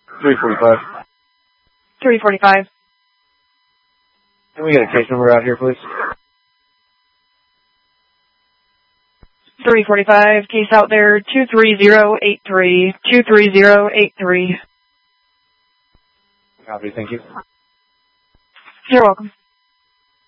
345. 345. Can we get a case number out here, please? 345, case out there, 23083, 23083. Copy, thank you. You're welcome.